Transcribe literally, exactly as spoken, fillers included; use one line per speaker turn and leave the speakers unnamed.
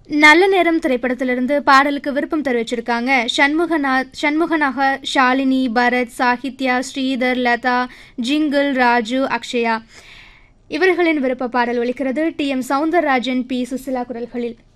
நல்ல நேரம் திரைப்படத்திலிருந்து பாடலுக்கு விருப்பம் தெரிவிச்சிருக்காங்க சண்முகநாத் சண்முகநாக ஷாலினி பரத் சாகித்யா ஸ்ரீதர் லதா ஜிங்கிள் ராஜு அக்ஷயா. இவர்களின் விருப்ப பாடல் ஒலிக்கிறது D M Soundararajan B Susheela குரல்களில்.